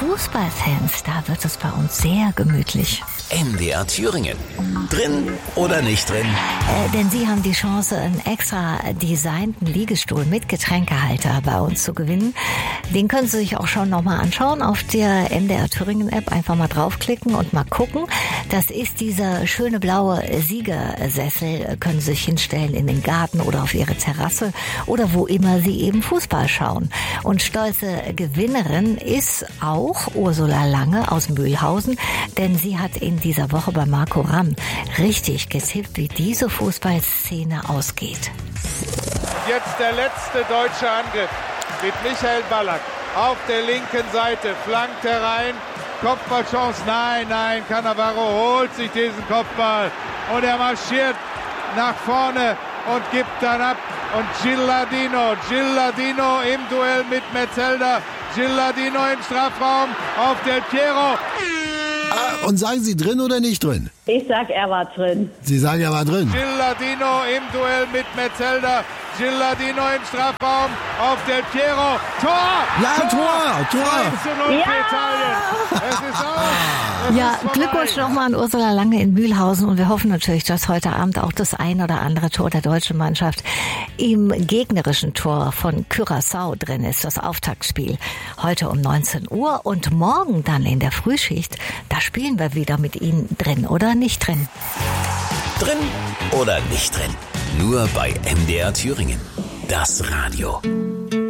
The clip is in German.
Fußballfans, da wird es bei uns sehr gemütlich. MDR Thüringen. Drin oder nicht drin? Denn Sie haben die Chance, einen extra designten Liegestuhl mit Getränkehalter bei uns zu gewinnen. Den können Sie sich auch schon nochmal anschauen auf der MDR Thüringen App. Einfach mal draufklicken und mal gucken. Das ist dieser schöne blaue Siegersessel. Können Sie sich hinstellen in den Garten oder auf Ihre Terrasse oder wo immer Sie eben Fußball schauen. Und stolze Gewinnerin ist auch Ursula Lange aus Mühlhausen, denn sie hat in dieser Woche bei Marco Ramm richtig getippt, wie diese Fußballszene ausgeht. Jetzt der letzte deutsche Angriff mit Michael Ballack auf der linken Seite, flankt herein, Kopfballchance, nein, Cannavaro holt sich diesen Kopfball und er marschiert nach vorne und gibt dann ab. Und Gilardino im Duell mit Metzelder, Gilardino im Strafraum auf Del Piero. Und sagen Sie drin oder nicht drin? Ich sag, er war drin. Sie sagen, er war drin. Gilardino im Duell mit Metzelder, Gilardino im Strafraum auf Del Piero. Tor! Ja, Tor! 2:0 für Italien. Es ist aus. Ja, Glückwunsch nochmal an Ursula Lange in Mühlhausen und wir hoffen natürlich, dass heute Abend auch das ein oder andere Tor der deutschen Mannschaft im gegnerischen Tor von Curaçao drin ist, das Auftaktspiel. Heute um 19 Uhr und morgen dann in der Frühschicht, da spielen wir wieder mit Ihnen drin oder nicht drin. Drin oder nicht drin? Nur bei MDR Thüringen. Das Radio.